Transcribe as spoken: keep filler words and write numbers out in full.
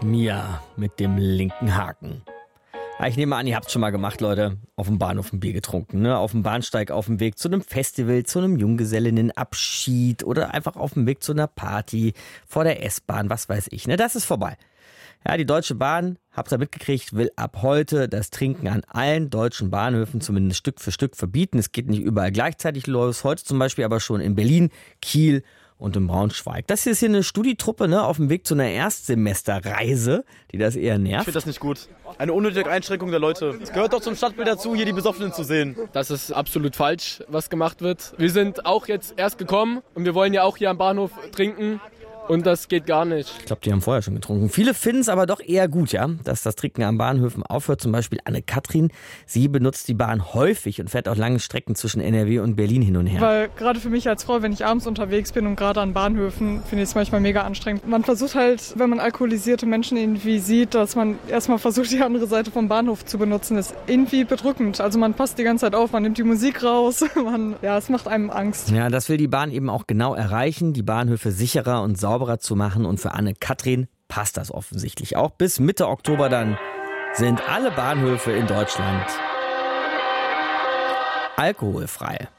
Mia mit dem linken Haken. Ja, ich nehme an, ihr habt es schon mal gemacht, Leute. Auf dem Bahnhof ein Bier getrunken, ne? Auf dem Bahnsteig auf dem Weg zu einem Festival, zu einem Junggesellinnenabschied oder einfach auf dem Weg zu einer Party vor der S-Bahn, was weiß ich, ne? Das ist vorbei. Ja, die Deutsche Bahn, habt ihr mitgekriegt, will ab heute das Trinken an allen deutschen Bahnhöfen zumindest Stück für Stück verbieten. Es geht nicht überall gleichzeitig los. Heute zum Beispiel aber schon in Berlin, Kiel und in Braunschweig. Das hier ist hier eine Studietruppe, ne, auf dem Weg zu einer Erstsemesterreise, die das eher nervt. Ich finde das nicht gut. Eine unnötige Einschränkung der Leute. Es gehört doch zum Stadtbild dazu, hier die Besoffenen zu sehen. Das ist absolut falsch, was gemacht wird. Wir sind auch jetzt erst gekommen und wir wollen ja auch hier am Bahnhof trinken. Und das geht gar nicht. Ich glaube, die haben vorher schon getrunken. Viele finden es aber doch eher gut, ja, dass das Trinken an Bahnhöfen aufhört. Zum Beispiel Anne-Kathrin. Sie benutzt die Bahn häufig und fährt auch lange Strecken zwischen N R W und Berlin hin und her. Weil gerade für mich als Frau, wenn ich abends unterwegs bin und gerade an Bahnhöfen, finde ich es manchmal mega anstrengend. Man versucht halt, wenn man alkoholisierte Menschen irgendwie sieht, dass man erstmal versucht, die andere Seite vom Bahnhof zu benutzen. Das ist irgendwie bedrückend. Also man passt die ganze Zeit auf, man nimmt die Musik raus. Man, ja, es macht einem Angst. Ja, das will die Bahn eben auch genau erreichen, die Bahnhöfe sicherer und sauberer zu machen, und für Anne-Kathrin passt das offensichtlich auch. Bis Mitte Oktober dann sind alle Bahnhöfe in Deutschland alkoholfrei.